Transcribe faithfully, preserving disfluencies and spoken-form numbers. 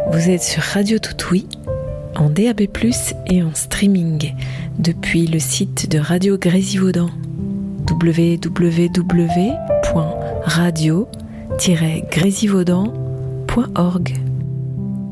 Vous êtes sur Radio Toutoui, en D A B plus, et en streaming depuis le site de Radio Grésivaudan, w w w point radio tiret grésivaudan point org.